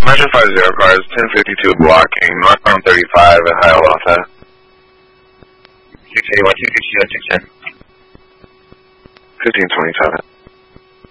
Metro 50 cars, 1052 blocking, northbound 35 at Hiawatha. 681, 260 on 610. 1527.